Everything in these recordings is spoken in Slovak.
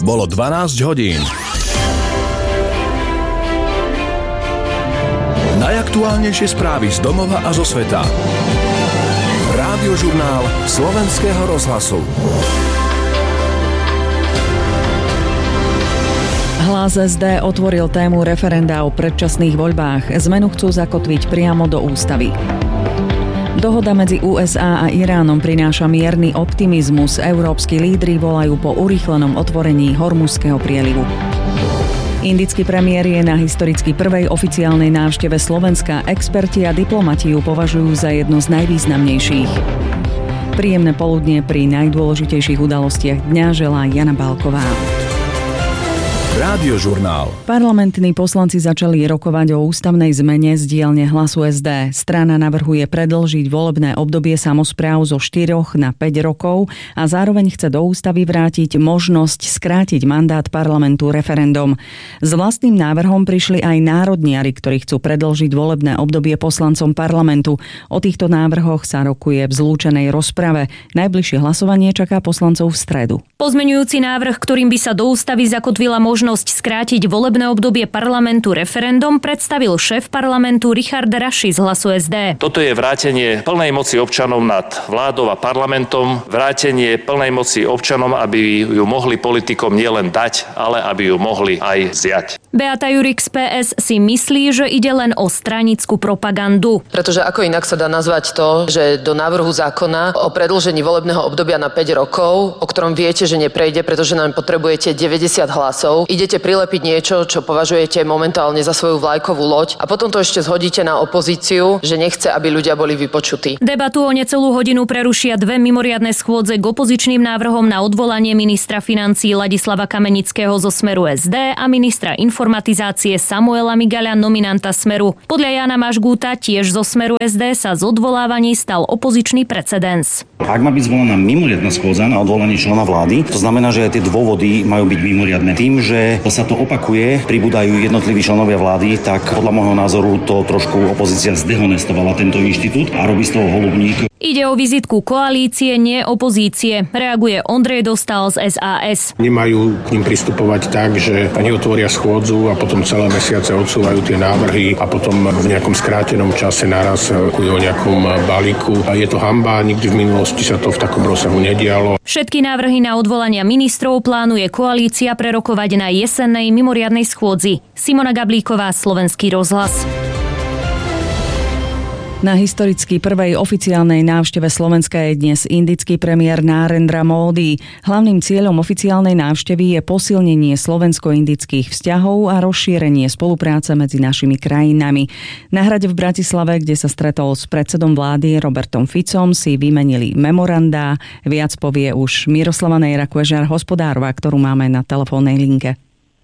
Bolo 12 hodín. Najaktuálnejšie správy z domova a zo sveta. Rádiožurnál Slovenského rozhlasu. Hlas SD otvoril tému referenda o predčasných voľbách. Zmenu chcú zakotviť priamo do ústavy. Dohoda medzi USA a Iránom prináša mierny optimizmus. Európski lídri volajú po urýchlenom otvorení Hormuzského prielivu. Indický premiér je na historicky prvej oficiálnej návšteve Slovenska. Experti a diplomati ju považujú za jednu z najvýznamnejších. Príjemné poludnie pri najdôležitejších udalostiach dňa želá Jana Bálková. Rádiožurnál. Parlamentní poslanci začali rokovať o ústavnej zmene z dielne Hlasu SD. Strana navrhuje predĺžiť volebné obdobie samospráv zo 4 na 5 rokov a zároveň chce do ústavy vrátiť možnosť skrátiť mandát parlamentu referendum. S vlastným návrhom prišli aj národniari, ktorí chcú predĺžiť volebné obdobie poslancom parlamentu. O týchto návrhoch sa rokuje v zlúčenej rozprave. Najbližšie hlasovanie čaká poslancov v stredu. Pozmeňujúci návrh, ktorým by sa do ústavy zakotvila možnosť skrátiť volebné obdobie parlamentu referendum, predstavil šéf parlamentu Richard Raši z Hlasu SD. Toto je vrátenie plnej moci občanom nad vládou a parlamentom, vrátenie plnej moci občanom, aby ju mohli politikom nielen dať, ale aby ju mohli aj vziať. Beata Jurik z PS si myslí, že ide len o stranickú propagandu. Pretože ako inak sa dá nazvať to, že do návrhu zákona o predĺžení volebného obdobia na 5 rokov, o ktorom viete, že neprejde, pretože nám potrebujete 90 hlasov, idete prilepiť niečo, čo považujete momentálne za svoju vlajkovú loď a potom to ešte zhodíte na opozíciu, že nechce, aby ľudia boli vypočutí. Debatu o necelú hodinu prerušia 2 mimoriadne schôdze k opozičným návrhom na odvolanie ministra financií Ladislava Kamenického zo Smeru SD a ministra informatizácie Samuela Migaľa, nominanta Smeru. Podľa Jána Mažgúta, tiež zo Smeru SD, sa z odvolávaní stal opozičný precedens. Ak má byť zvolaná mimoriadna schôdza na odvolanie člena vlády, to znamená, že aj tie dôvody majú byť mimoriadne. Tým, že sa to opakuje, pribúdajú jednotliví členovia vlády, tak podľa môjho názoru to trošku opozícia zdehonestovala tento inštitút a robí z toho holubník. Ide o vizitku koalície, nie opozície. Reaguje Ondrej Dostál z SAS. Nemajú k ním pristupovať tak, že oni otvoria schôdzu a potom celé mesiace odsúvajú tie návrhy a potom v nejakom skrátenom čase naraz o nejakom balíku. A je to hanba, nikdy v minulosti sa to v takom rozsahu nedialo. Všetky návrhy na odvolania ministrov plánuje koalícia prerokovať na jesennej mimoriadnej schôdzi. Simona Gablíková, Slovenský rozhlas. Na historicky prvej oficiálnej návšteve Slovenska je dnes indický premiér Narendra Modi. Hlavným cieľom oficiálnej návštevy je posilnenie slovensko-indických vzťahov a rozšírenie spolupráce medzi našimi krajinami. Na hrade v Bratislave, kde sa stretol s predsedom vlády Robertom Ficom, si vymenili memorandá. Viac povie už Miroslava Nejrakuežar Hospodárova, ktorú máme na telefónnej linke.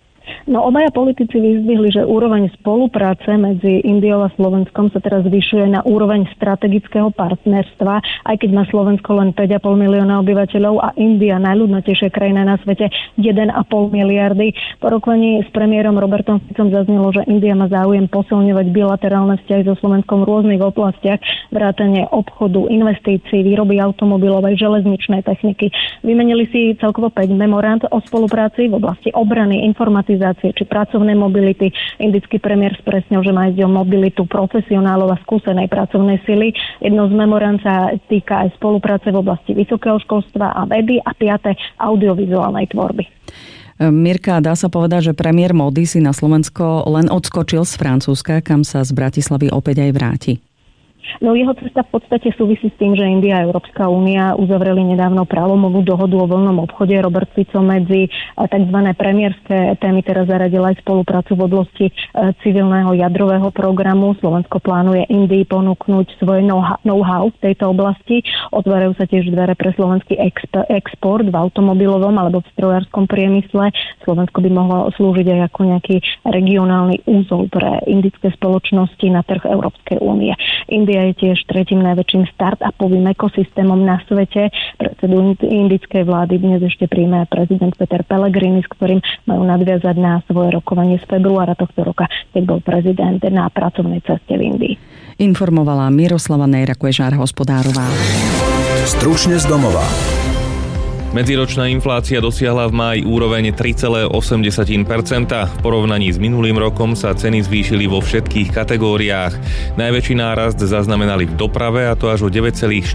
No, obaja politici vyzdvihli, že úroveň spolupráce medzi Indiou a Slovenskom sa teraz zvyšuje na úroveň strategického partnerstva, aj keď má Slovensko len 5,5 milióna obyvateľov a India, najľudnatejšia krajina na svete, 1,5 miliardy. Po rokovaní s premiérom Robertom Ficom zaznelo, že India má záujem posilňovať bilaterálne vzťahy so Slovenskom v rôznych oblastiach, vrátane obchodu, investícií, výroby automobilovej, železničnej techniky. Vymenili si celkovo 5 memorand o spolupráci v oblasti obrany, informatizácie či pracovnej mobility. Indický premiér spresnil, že má ísť o mobilitu profesionálov a skúsenej pracovnej sily. Jedno z memorand sa týka aj spolupráce v oblasti vysokého školstva a vedy a 5. audiovizuálnej tvorby. Mirka, dá sa povedať, že premiér Modi si na Slovensko len odskočil z Francúzska, kam sa z Bratislavy opäť aj vráti? No, jeho cesta v podstate súvisí s tým, že India a Európska únia uzavreli nedávno právomovú dohodu o voľnom obchode. Robert Fico medzi tzv. Premiérske témy teraz zaradil aj spoluprácu v oblasti civilného jadrového programu. Slovensko plánuje Indii ponúknuť svoje know-how v tejto oblasti. Otvárajú sa tiež dvere pre slovenský export v automobilovom alebo v strojárskom priemysle. Slovensko by mohlo slúžiť aj ako nejaký regionálny úzol pre indické spoločnosti na trh Európskej únie. India je tiež tretím najväčším start-upovým ekosystémom na svete. Predsedu indickej vlády dnes ešte príjme prezident Peter Pellegrini, s ktorým majú nadviazať na svoje rokovanie z februára tohto roka, keď bol prezident na pracovnej ceste v Indii. Informovala Miroslava Nejrakuežar Hospodárová. Stručne z domova. Medziročná inflácia dosiahla v máji úroveň 3,8%. V porovnaní s minulým rokom sa ceny zvýšili vo všetkých kategóriách. Najväčší nárast zaznamenali v doprave, a to až o 9,4%.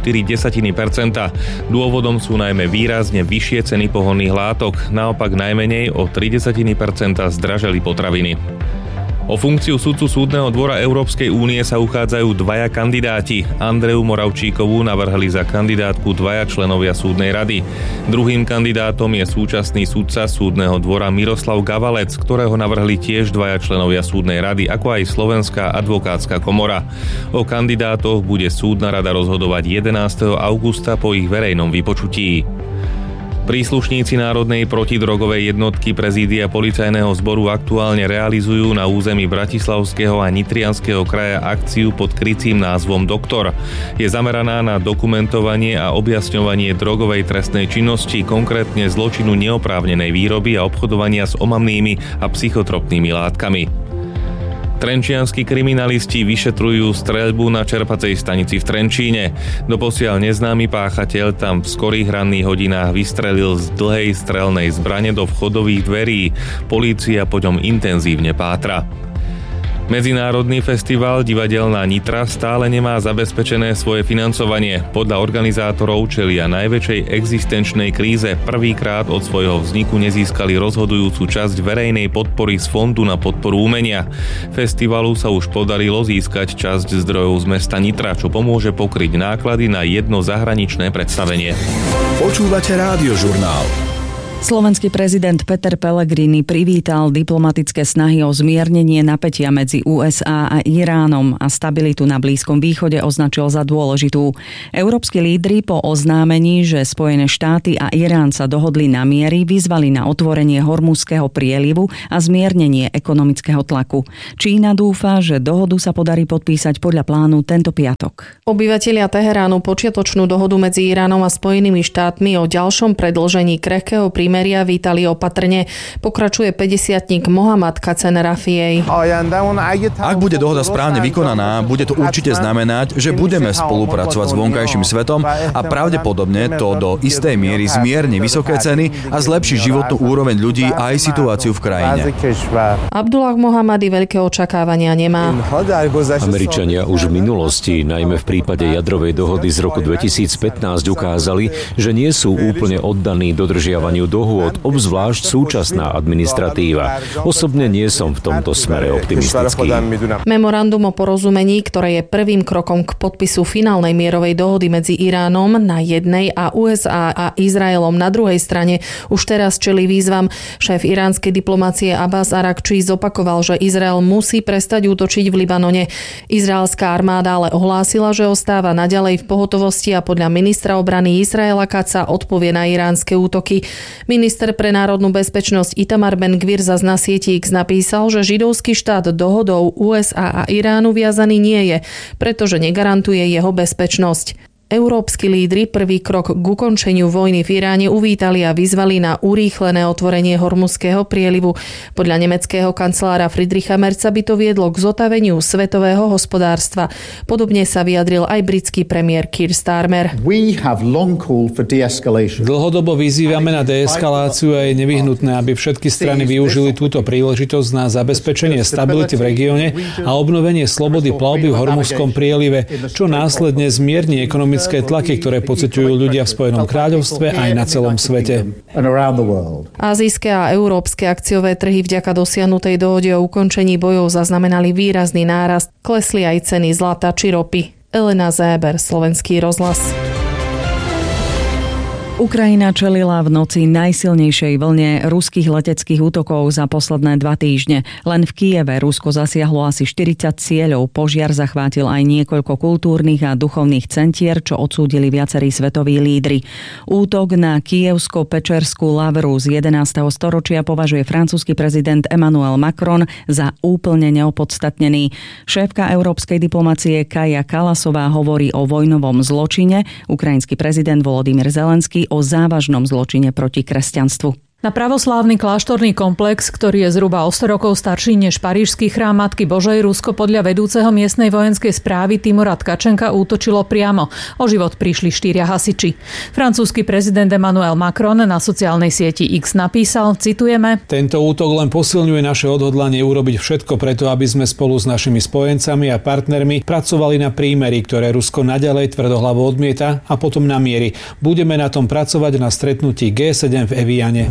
Dôvodom sú najmä výrazne vyššie ceny pohonných látok. Naopak najmenej o 0,3% zdraželi potraviny. O funkciu sudcu Súdneho dvora Európskej únie sa uchádzajú dvaja kandidáti. Andreu Moravčíkovú navrhli za kandidátku dvaja členovia súdnej rady. Druhým kandidátom je súčasný sudca Súdneho dvora Miroslav Gavalec, ktorého navrhli tiež dvaja členovia súdnej rady, ako aj Slovenská advokátska komora. O kandidátoch bude súdna rada rozhodovať 11. augusta po ich verejnom vypočutí. Príslušníci Národnej protidrogovej jednotky prezídia policajného zboru aktuálne realizujú na území Bratislavského a Nitrianskeho kraja akciu pod krycím názvom Doktor. Je zameraná na dokumentovanie a objasňovanie drogovej trestnej činnosti, konkrétne zločinu neoprávnenej výroby a obchodovania s omamnými a psychotropnými látkami. Trenčianski kriminalisti vyšetrujú streľbu na čerpacej stanici v Trenčíne. Doposiaľ neznámy páchateľ tam v skorých ranných hodinách vystrelil z dlhej strelnej zbrane do vchodových dverí. Polícia po ňom intenzívne pátra. Medzinárodný festival Divadelná Nitra stále nemá zabezpečené svoje financovanie. Podľa organizátorov čelia najväčšej existenčnej kríze. Prvýkrát od svojho vzniku nezískali rozhodujúcu časť verejnej podpory z Fondu na podporu umenia. Festivalu sa už podarilo získať časť zdrojov z mesta Nitra, čo pomôže pokryť náklady na jedno zahraničné predstavenie. Počúvate Rádiožurnál. Slovenský prezident Peter Pellegrini privítal diplomatické snahy o zmiernenie napätia medzi USA a Iránom a stabilitu na Blízkom východe označil za dôležitú. Európski lídri po oznámení, že Spojené štáty a Irán sa dohodli na miery, vyzvali na otvorenie Hormuzského prielivu a zmiernenie ekonomického tlaku. Čína dúfa, že dohodu sa podarí podpísať podľa plánu tento piatok. Obyvatelia Teheránu počiatočnú dohodu medzi Iránom a Spojenými štátmi o ďalšom predĺžení krehkého prímeria vítali opatrne. Pokračuje 50-tník Mohammad Kacen Rafiej. Ak bude dohoda správne vykonaná, bude to určite znamenať, že budeme spolupracovať s vonkajším svetom a pravdepodobne to do istej miery zmierni vysoké ceny a zlepší životnú úroveň ľudí a aj situáciu v krajine. Abdullah Mohammadi veľké očakávania nemá. Američania už v minulosti, najmä v prípade jadrovej dohody z roku 2015, ukázali, že nie sú úplne oddaní dodržiavaniu dohôd, obzvlášť súčasná administratíva. Osobne nie som v tomto smere optimistický. Memorandum o porozumení, ktoré je prvým krokom k podpisu finálnej mierovej dohody medzi Iránom na jednej a USA a Izraelom na druhej strane, už teraz čelí výzvam. Šéf iránskej diplomácie Abbas Arakčí zopakoval, že Izrael musí prestať útočiť v Libanone. Izraelská armáda ale ohlásila, že ostáva naďalej v pohotovosti a podľa ministra obrany Israela Katza odpovie na iránske útoky. Minister pre národnú bezpečnosť Itamar Ben-Gvir zas na sieti X napísal, že židovský štát dohodou USA a Iránu viazaný nie je, pretože negarantuje jeho bezpečnosť. Európski lídri prvý krok k ukončeniu vojny v Iráne uvítali a vyzvali na urýchlené otvorenie Hormuzského prielivu. Podľa nemeckého kancelára Friedricha Merza by to viedlo k zotaveniu svetového hospodárstva. Podobne sa vyjadril aj britský premiér Keir Starmer. Dlhodobo vyzývame na deeskaláciu a je nevyhnutné, aby všetky strany využili túto príležitosť na zabezpečenie stability v regióne a obnovenie slobody plavby v Hormuzskom prielive, čo následne zmierni ekonomické tlaky, ktoré pociťujú ľudia v Spojenom kráľovstve aj na celom svete. Ázijské a európske akciové trhy vďaka dosiahnutej dohode o ukončení bojov zaznamenali výrazný nárast. Klesli aj ceny zlata či ropy. Elena Zéber, Slovenský rozhlas. Ukrajina čelila v noci najsilnejšej vlne ruských leteckých útokov za posledné 2 týždne. Len v Kyjeve Rusko zasiahlo asi 40 cieľov. Požiar zachvátil aj niekoľko kultúrnych a duchovných centier, čo odsúdili viacerí svetoví lídri. Útok na Kyjevsko-Pečerskú lavru z 11. storočia považuje francúzsky prezident Emmanuel Macron za úplne neopodstatnený. Šéfka európskej diplomacie Kaja Kallasová hovorí o vojnovom zločine. Ukrajinský prezident Volodymyr Zelenský o závažnom zločine proti kresťanstvu. Na pravoslávny kláštorný komplex, ktorý je zhruba o 100 rokov starší než parížský chrám Matky Božej, Rusko podľa vedúceho miestnej vojenskej správy Timura Tkačenka útočilo priamo. O život prišli 4 hasiči. Francúzsky prezident Emmanuel Macron na sociálnej sieti X napísal, citujeme: Tento útok len posilňuje naše odhodlanie urobiť všetko preto, aby sme spolu s našimi spojencami a partnermi pracovali na prímeri, ktoré Rusko naďalej tvrdohlavo odmieta, a potom na miery. Budeme na tom pracovať na stretnutí G7 v Eviane.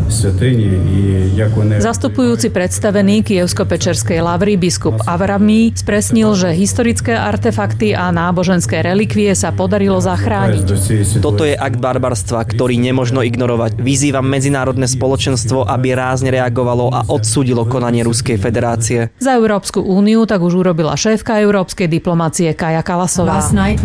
Zastupujúci predstavený Kievsko-Pečerskej lavry biskup Avramí spresnil, že historické artefakty a náboženské relikvie sa podarilo zachrániť. Toto je akt barbarstva, ktorý nemožno ignorovať. Vyzývam medzinárodné spoločenstvo, aby rázne reagovalo a odsúdilo konanie Ruskej federácie. Za Európsku úniu tak už urobila šéfka európskej diplomácie Kaja Kallasová.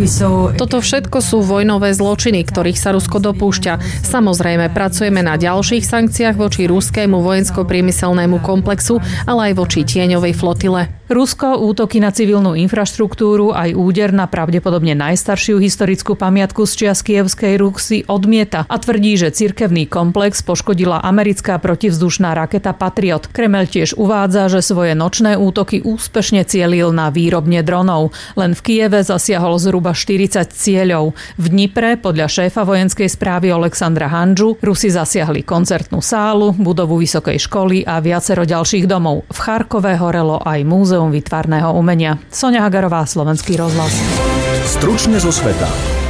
Toto všetko sú vojnové zločiny, ktorých sa Rusko dopúšťa. Samozrejme, pracujeme na ďalších sankciách voči ruskému vojensko-priemyselnému komplexu, ale aj voči tieňovej flotile. Rusko útoky na civilnú infraštruktúru aj úder na pravdepodobne najstaršiu historickú pamiatku z čias Kievskej Rusy odmieta a tvrdí, že cirkevný komplex poškodila americká protivzdušná raketa Patriot. Kremeľ tiež uvádza, že svoje nočné útoky úspešne cielil na výrobne dronov. Len v Kieve zasiahol zhruba 40 cieľov. V Dnipre podľa šéfa vojenskej správy Alexandra Handžu Rusi zasiahli koncertnú sálu, budovu vysokej školy a viacero ďalších domov. V Charkove horelo aj múzeum výtvarného umenia. Soňa Hagarová, Slovenský rozhlas. Stručne zo sveta.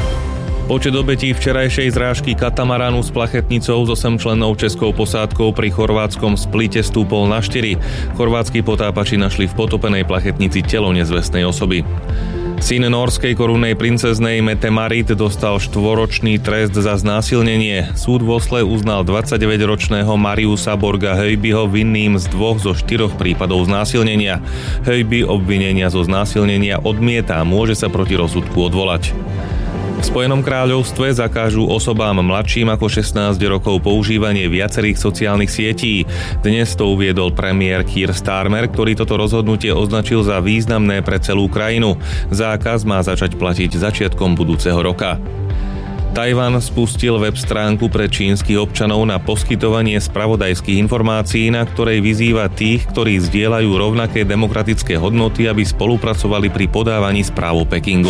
Počet obetí včerajšej zrážky katamaránu s plachetnicou s 8 členov českou posádkou pri chorvátskom Splite stúpol na 4. Chorvátski potápači našli v potopenej plachetnici telo nezvestnej osoby. Syn norskej korunnej princeznej Mette Marit dostal 4-ročný trest za znásilnenie. Súd v Osle uznal 29-ročného Mariusa Borga Höjbyho vinným z 2 zo 4 prípadov znásilnenia. Höjby obvinenia zo znásilnenia odmieta a môže sa proti rozsudku odvolať. V Spojenom kráľovstve zakážu osobám mladším ako 16 rokov používanie viacerých sociálnych sietí. Dnes to uviedol premiér Keir Starmer, ktorý toto rozhodnutie označil za významné pre celú krajinu. Zákaz má začať platiť začiatkom budúceho roka. Tajvan spustil web stránku pre čínskych občanov na poskytovanie spravodajských informácií, na ktorej vyzýva tých, ktorí zdieľajú rovnaké demokratické hodnoty, aby spolupracovali pri podávaní správ o Pekingu.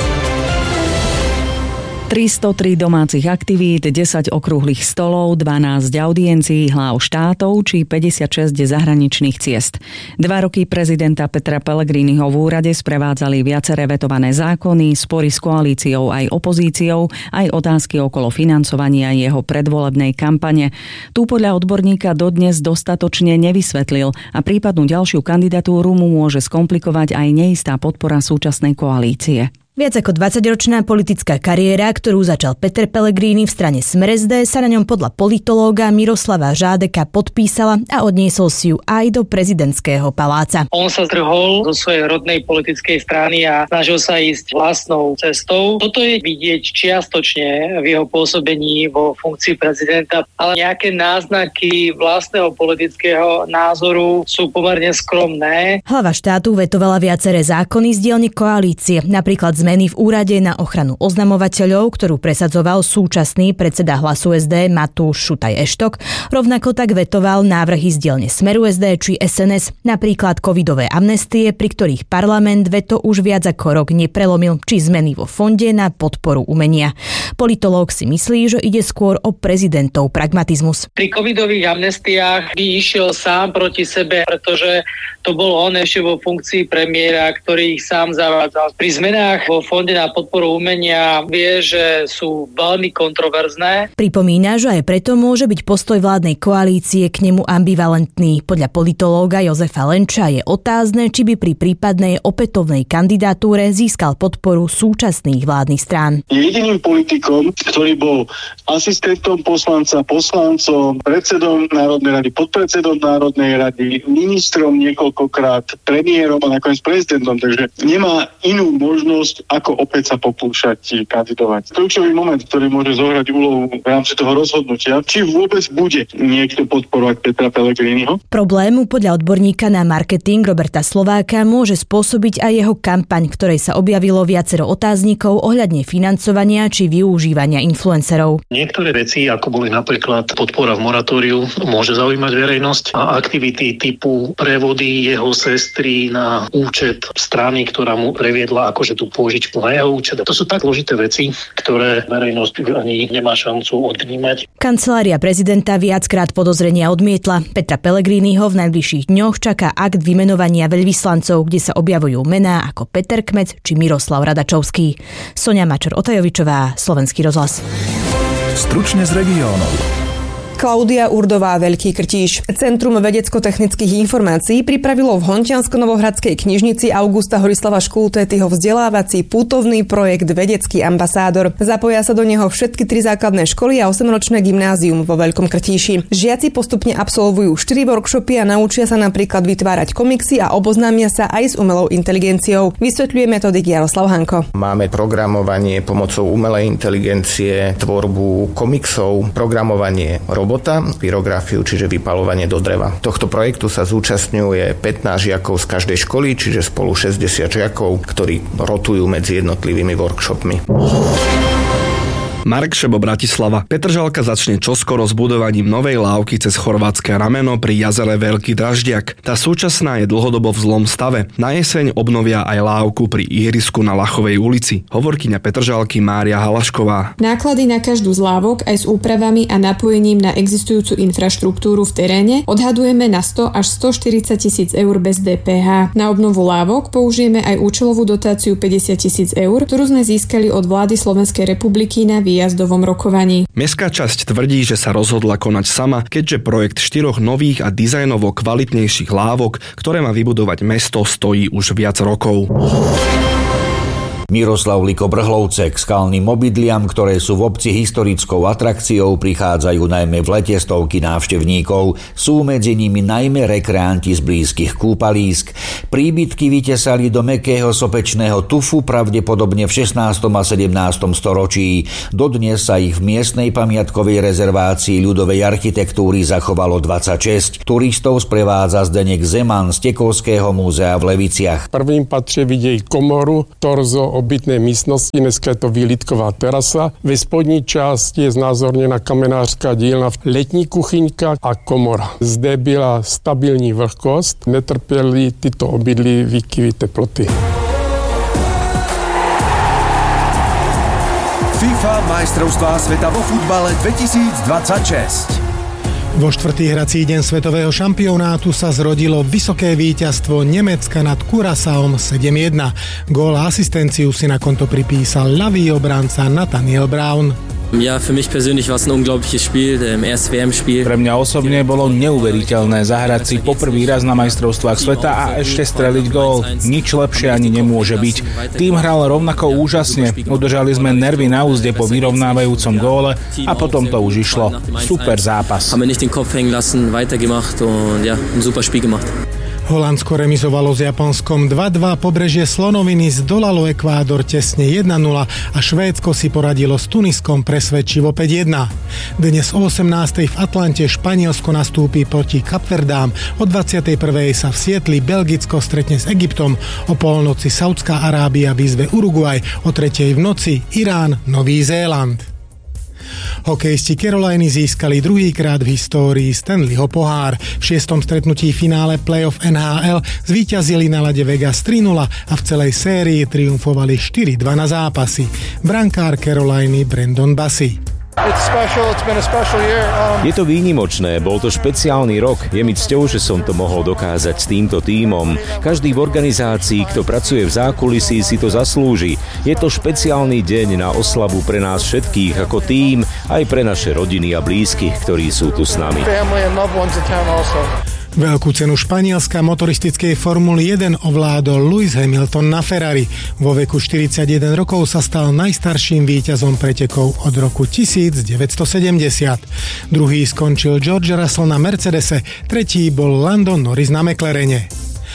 303 domácich aktivít, 10 okrúhlych stolov, 12 audiencií hlav štátov či 56 zahraničných ciest. 2 roky prezidenta Petra Pellegriniho v úrade sprevádzali viaceré vetované zákony, spory s koalíciou aj opozíciou, aj otázky okolo financovania jeho predvolebnej kampane. Tu podľa odborníka dodnes dostatočne nevysvetlil a prípadnú ďalšiu kandidatúru mu môže skomplikovať aj neistá podpora súčasnej koalície. Viac ako 20-ročná politická kariéra, ktorú začal Peter Pellegrini v strane Smer-SD, sa na ňom podľa politológa Miroslava Žádeka podpísala a odniesol si ju aj do prezidentského paláca. On sa zdrhol zo svojej rodnej politickej strany a snažil sa ísť vlastnou cestou. Toto je vidieť čiastočne v jeho pôsobení vo funkcii prezidenta, ale nejaké náznaky vlastného politického názoru sú pomerne skromné. Hlava štátu vetovala viaceré zákony z dielne koalície, napríklad zmeny v úrade na ochranu oznamovateľov, ktorú presadzoval súčasný predseda Hlasu SD Matúš Šutaj Eštok. Rovnako tak vetoval návrhy z dielne Smeru SD či SNS, napríklad covidové amnestie, pri ktorých parlament veto už viac ako rok neprelomil, či zmeny vo fonde na podporu umenia. Politológ si myslí, že ide skôr o prezidentov pragmatizmus. Pri covidových amnestiách by išiel sám proti sebe, pretože to bol on ešte vo funkcii premiéra, ktorý ich sám zavádzal. Pri zmenách vo fonde na podporu umenia vie, že sú veľmi kontroverzné. Pripomína, že aj preto môže byť postoj vládnej koalície k nemu ambivalentný. Podľa politológa Jozefa Lenča je otázne, či by pri prípadnej opätovnej kandidatúre získal podporu súčasných vládnych strán. Jediným politikom, ktorý bol asistentom poslanca, poslancom, predsedom Národnej rady, podpredsedom Národnej rady, ministrom niekoľkokrát, premiérom a nakoniec prezidentom. Takže nemá inú možnosť možnosť, ako opäť sa pokúšať kandidovať. Kľúčový moment, ktorý môže zohrať úlohu v rámci toho rozhodnutia, či vôbec bude niekto podporovať Petra Pellegriniho. Problému podľa odborníka na marketing Roberta Slováka môže spôsobiť aj jeho kampaň, v ktorej sa objavilo viacero otáznikov ohľadne financovania či využívania influencerov. Niektoré veci, ako boli napríklad podpora v moratóriu, môže zaujímať verejnosť a aktivity typu prevody jeho sestry na účet strany, ktorá mu previedla akože tú pôžičku na jeho účet. To sú tak zložité veci, ktoré verejnosť ani nemá šancu odvnímať. Kancelária prezidenta viackrát podozrenia odmietla. Petra Pellegriniho v najbližších dňoch čaká akt vymenovania veľvyslancov, kde sa objavujú mená ako Peter Kmec či Miroslav Radačovský. Soňa Mačor-Otajovičová, Slovenský rozhlas. Stručne z regiónov. Klaudia Urdová, Veľký Krtíš. Centrum vedecko-technických informácií pripravilo v Hontiansko-Novohradskej knižnici Augusta Horislava Škultétyho vzdelávací putovný projekt Vedecký ambasádor. Zapoja sa do neho všetky 3 základné školy a 8-ročné gymnázium vo Veľkom Krtíši. Žiaci postupne absolvujú 4 workshopy a naučia sa napríklad vytvárať komiksy a oboznámia sa aj s umelou inteligenciou. Vysvetľuje metodik Jaroslav Hanko. Máme programovanie pomocou umelej inteligencie, tvorbu komiksov, programovanie robota, pyrografiu, čiže vypaľovanie do dreva. Tohto projektu sa zúčastňuje 15 žiakov z každej školy, čiže spolu 60 žiakov, ktorí rotujú medzi jednotlivými workshopmi. Mark Šebo, Bratislava. Petržalka začne čoskoro s budovaním novej lávky cez chorvátske rameno pri jazere Veľký Draždiak. Tá súčasná je dlhodobo v zlom stave. Na jeseň obnovia aj lávku pri ihrisku na Lachovej ulici. Hovorkyňa Petržalky Mária Halašková. Náklady na každú z lávok aj s úpravami a napojením na existujúcu infraštruktúru v teréne odhadujeme na 100 až 140 000 eur bez DPH. Na obnovu lávok použijeme aj účelovú dotáciu 50 000 eur, ktorú sme získali od vlády Slovenskej republiky na výjazdovom rokovaní. Mestská časť tvrdí, že sa rozhodla konať sama, keďže projekt 4 nových a dizajnovo kvalitnejších lávok, ktoré má vybudovať mesto, stojí už viac rokov. Miroslav Liko-Brhlovce. K skalným obydliam, ktoré sú v obci historickou atrakciou, prichádzajú najmä v lete stovky návštevníkov. Sú medzi nimi najmä rekreanti z blízkych kúpalísk. Príbytky vytesali do mäkkého sopečného tufu pravdepodobne v 16. a 17. storočí. Dodnes sa ich v miestnej pamiatkovej rezervácii ľudovej architektúry zachovalo 26. Turistov sprevádza Zdeněk Zeman z Tekovského múzea v Leviciach. V prvním patře vidějí komoru, torzo, obytné místnosti, dneska je to výlitková terasa. Ve spodní části je znázorněna kamenářská dílna, letní kuchyňka a komora. Zde byla stabilní vlhkost, netrpěly tyto obydlí výkyvy teploty. FIFA majstrovstvá sveta vo futbale 2026. Vo štvrtý hrací deň svetového šampionátu sa zrodilo vysoké víťazstvo Nemecka nad Curaçaom 7-1. Gól a asistenciu si na konto pripísal ľavý obranca Nathaniel Brown. Ja, für mich persönlich war es ein unglaubliches Spiel, erstes WM-Spiel. Pre mňa osobne bolo neuveriteľné zahrať si poprvý raz na majstrovstvách sveta a ešte streliť gól. Nič lepšie ani nemôže byť. Tým hral rovnako úžasne. Udržali sme nervy na úzde po vyrovnávajúcom góle a potom to už išlo. Super zápas. Haben wir nicht den Kopf hängen lassen, weitergemacht und ja, ein super Spiel gemacht. Holandsko remizovalo s Japonskom 2-2, pobrežie Slonoviny zdolalo Ekvádor tesne 1-0 a Švédsko si poradilo s Tuniskom presvedčivo 5-1. Dnes o 18:00 v Atlante Španielsko nastúpi proti Kapverdám, o 21:00 sa v Sietli Belgicko stretne s Egyptom, o polnoci Saudská Arábia vyzve Uruguay, o 3:00 v noci Irán, Nový Zéland. Hokejisti Caroliny získali druhýkrát v histórii Stanleyho pohár. V 6. stretnutí finále playoff NHL zvíťazili na ľade Vegas 3-0 a v celej sérii triumfovali 4-2 na zápasy. Brankár Caroliny Brandon Bassi. Je to výnimočné, bol to špeciálny rok. Je mi cťou, že som to mohol dokázať s týmto tímom. Každý v organizácii, kto pracuje v zákulisí, si to zaslúži. Je to špeciálny deň na oslavu pre nás všetkých ako tím, aj pre naše rodiny a blízkych, ktorí sú tu s nami. Veľkú cenu Španielska motoristickej Formuly 1 ovládol Lewis Hamilton na Ferrari. Vo veku 41 rokov sa stal najstarším víťazom pretekov od roku 1970. Druhý skončil George Russell na Mercedese, tretí bol Lando Norris na McLarene.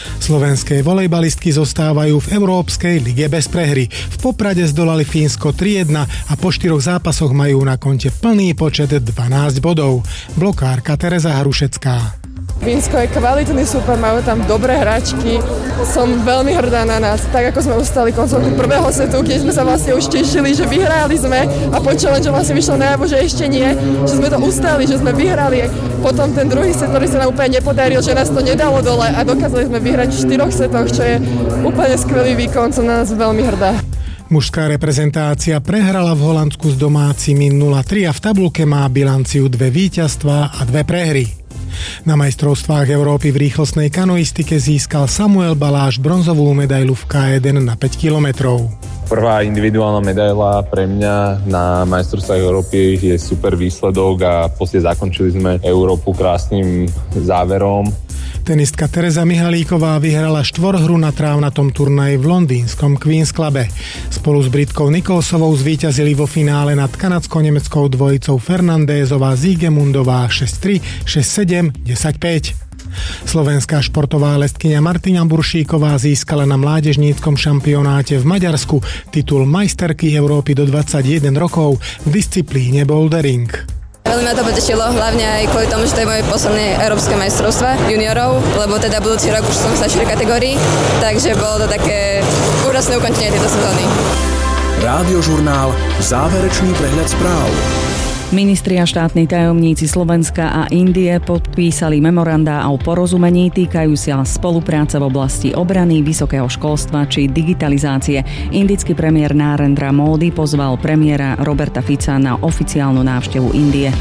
Slovenské volejbalistky zostávajú v Európskej lige bez prehry. V Poprade zdolali Fínsko 3-1 a po 4 zápasoch majú na konte plný počet 12 bodov. Blokárka Tereza Hrušecká. Fínsko je kvalitný super, majú tam dobré hráčky. Som veľmi hrdá na nás, tak ako sme ustali koncovku prvého setu, keď sme sa vlastne už tešili, že vyhrali sme a po challenge vlastne vyšlo najavo, že ešte nie, že sme to ustali, že sme vyhrali. Potom ten druhý set, ktorý sa nám úplne nepodaril, že nás to nedalo dole a dokázali sme vyhrať v 4 setoch, čo je úplne skvelý výkon, som na nás veľmi hrdá. Mužská reprezentácia prehrala v Holandsku s domácimi 0-3 a v tabulke má bilanciu 2 víťazstvá a 2 prehry. Na majstrovstvách Európy v rýchlostnej kanoistike získal Samuel Baláš bronzovú medailu v K1 na 5 kilometrov. Prvá individuálna medaila pre mňa na majstrovstvách Európy je super výsledok a poste zakončili sme Európu krásnym záverom. Tenistka Tereza Mihalíková vyhrala 4hru na trávnatom turnaji v londýnskom Queen's Clube. Spolu s Britkou Nicholsovou zvíťazili vo finále nad kanadsko-nemeckou dvojicou Fernandézová Ziegemundová 6-3, 6-7, 10-5. Slovenská športová lestkyňa Martina Buršíková získala na mládežníckom šampionáte v Maďarsku titul majsterky Európy do 21 rokov v disciplíne bouldering. Veľmi ma to potešilo, hlavne aj kvôli tomu, že to je moje posledné európske majstrovstvá juniorov, lebo teda budúci rok už som v staršej kategórii, takže bolo to také úžasné ukončenie tejto sezóny. Rádiožurnál, záverečný prehľad správ. Ministri a štátni tajomníci Slovenska a Indie podpísali memorandá o porozumení týkajú sa spolupráce v oblasti obrany, vysokého školstva či digitalizácie. Indický premiér Narendra Modi pozval premiéra Roberta Fica na oficiálnu návštevu Indie.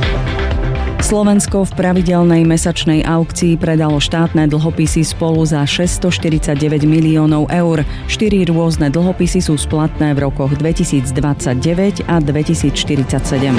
Slovensko v pravidelnej mesačnej aukcii predalo štátne dlhopisy spolu za 649 miliónov eur. 4 rôzne dlhopisy sú splatné v rokoch 2029 a 2047.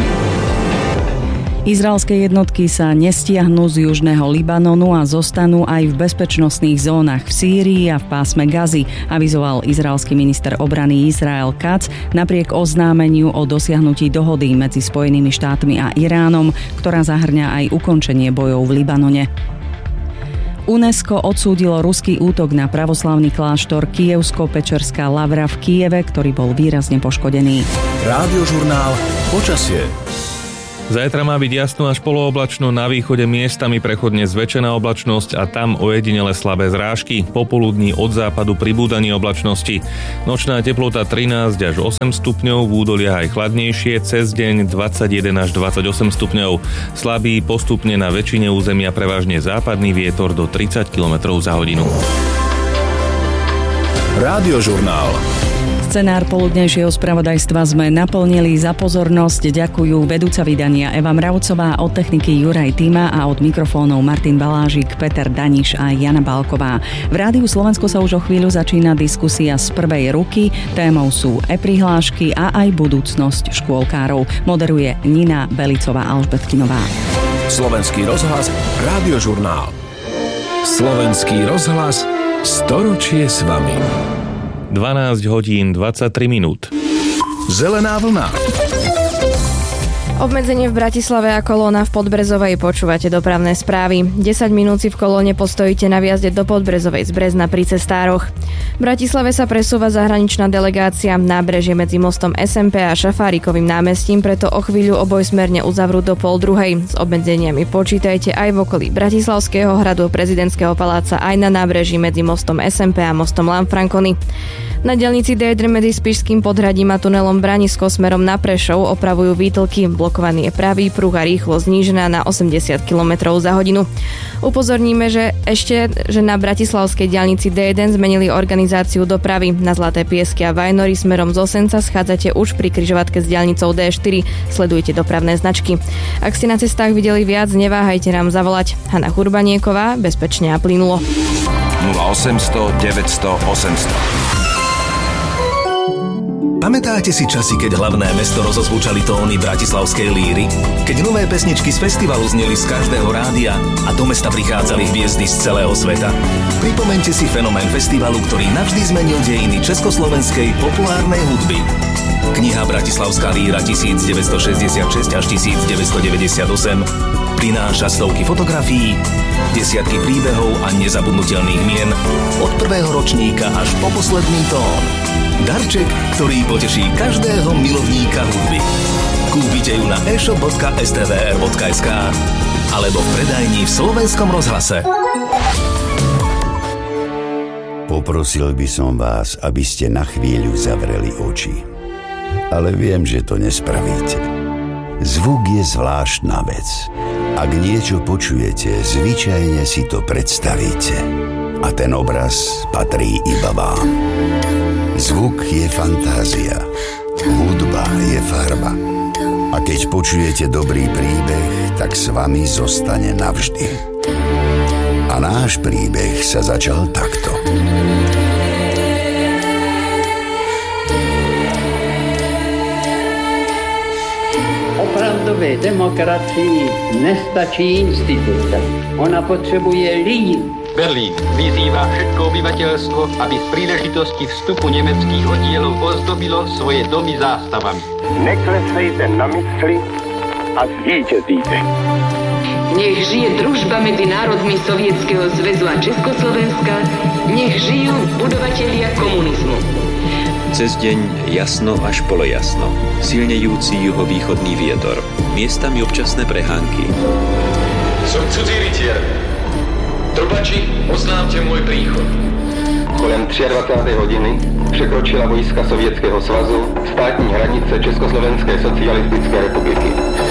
Izraelské jednotky sa nestiahnu z južného Libanonu a zostanú aj v bezpečnostných zónach v Sýrii a v pásme Gazy, avizoval izraelský minister obrany Israel Katz napriek oznámeniu o dosiahnutí dohody medzi Spojenými štátmi a Iránom, ktorá zahŕňa aj ukončenie bojov v Libanone. UNESCO odsúdilo ruský útok na pravoslavný kláštor Kijevsko-Pečerská lavra v Kieve, ktorý bol výrazne poškodený. Rádiožurnál počasie. Zajtra má byť jasno až polooblačno, na východe miestami prechodne zväčšená oblačnosť a tam ojedinele slabé zrážky. Popoludní od západu pribúdanie oblačnosti. Nočná teplota 13 až 8 stupňov, v údoliach aj chladnejšie, cez deň 21 až 28 stupňov. Slabý postupne na väčšine územia prevažne západný vietor do 30 km za hodinu. Rádiožurnál. Scenár poludnejšieho spravodajstva sme naplnili. Za pozornosť ďakujú vedúca vydania Eva Mravcová, od techniky Juraj Týma a od mikrofónov Martin Balážik, Peter Daniš a Jana Bálková. V Rádiu Slovensko sa už o chvíľu začína diskusia z prvej ruky. Témou sú e-prihlášky a aj budúcnosť škôlkárov. Moderuje Nina Belicová-Alžbetkinová. Slovenský rozhlas, Rádiožurnál. Slovenský rozhlas, storočie s vami. 12 hodín 23 minút. Zelená vlna. Obmedzenie v Bratislave a kolóna v Podbrezovej. Počúvate dopravné správy. 10 minút si v kolóne postojíte na výjazde do Podbrezovej z Brezna pri cestároch. V Bratislave sa presúva zahraničná delegácia. Nábrežie medzi mostom SMP a Šafárikovým námestím preto o chvíľu obojsmerne uzavrú do 12:30. S obmedzeniami počítajte aj v okolí Bratislavského hradu, prezidentského paláca, aj na nábreží medzi mostom SMP a mostom Lanfranconi. Na diaľnici D1 medzi Spišským podhradím a tunelom Branisko smerom na Prešov opravujú výtlky. Blokovaný je pravý pruh a rýchlosť znížená na 80 km za hodinu. Upozorníme, že na bratislavskej diaľnici D1 zmenili organizáciu dopravy. Na Zlaté Piesky a Vajnory smerom z Osenca schádzate už pri križovatke s diaľnicou D4. Sledujte dopravné značky. Ak ste na cestách videli viac, neváhajte nám zavolať. Hana Hurbanieková, bezpečne a plynulo. 0800 900 800. Pamätáte si časy, keď hlavné mesto rozozvučali tóny bratislavskej líry? Keď nové pesničky z festivalu zneli z každého rádia a do mesta prichádzali hviezdy z celého sveta? Pripomeňte si fenomén festivalu, ktorý navždy zmenil dejiny československej populárnej hudby. Kniha Bratislavská líra 1966 až 1998 prináša stovky fotografií, desiatky príbehov a nezabudnutelných mien od prvého ročníka až po posledný tón. Darček, ktorý poteší každého milovníka hudby. Kúpite ju na e-shop.stvr.sk alebo v predajni v Slovenskom rozhlase. Poprosil by som vás, aby ste na chvíľu zavreli oči. Ale viem, že to nespravíte. Zvuk je zvláštna vec. Ak niečo počujete, zvyčajne si to predstavíte. A ten obraz patrí iba vám. Zvuk je fantázia. Hudba je farba. A keď počujete dobrý príbeh, tak s vami zostane navždy. A náš príbeh sa začal takto. Opravdové demokracii nestačí instituce. Ona potřebuje lidi. Berlín vyzývá všetko obyvateľstvo, aby z príležitosti vstupu nemeckých oddielov ozdobilo svoje domy zástavami. Neklesejte na mysli a zvíťazíte. Nech žije družba medzi národmi Sovietskeho zväzu a Československa, nech žijú budovatelia komunizmu. Cez deň jasno až polojasno, silnejúci juhovýchodný vietor, miestami občasné prehánky. Som cudzí rytier. Trubači, oznámte môj príchod. Kolem 23. hodiny překročila vojska Sovětského svazu státní hranice Československé socialistické republiky.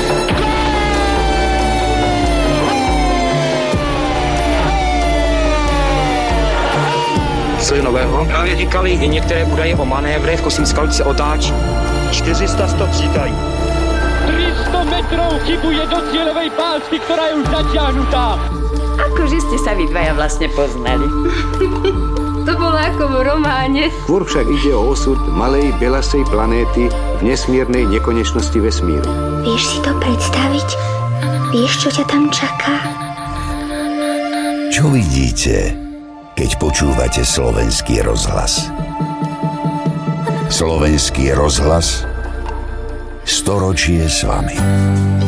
Co je nového? Právě říkali i některé údaje o manévrech, Kosínská se otáčí. 400 stop říkají. 300 metrov chybuje do cieľovej pásky, ktorá je už natiahnutá. Akože ste sa vy dvaja vlastne poznali. To bolo ako v románe. Skôr však ide o osud malej belasej planéty v nesmiernej nekonečnosti vesmíru. Vieš si to predstaviť? Vieš, čo ťa tam čaká? Čo vidíte, keď počúvate Slovenský rozhlas? Slovenský rozhlas, storočie s vami.